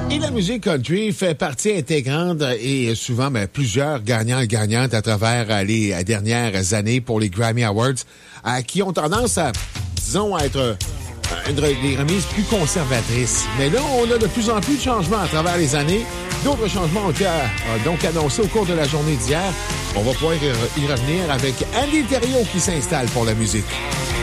Et la musique country fait partie intégrante et souvent plusieurs gagnants et gagnantes à travers les dernières années pour les Grammy Awards qui ont tendance à, disons, à être des remises plus conservatrices. Mais là, on a de plus en plus de changements à travers les années. D'autres changements ont été donc annoncés au cours de la journée d'hier. On va pouvoir y revenir avec Andy Thériault qui s'installe pour la musique.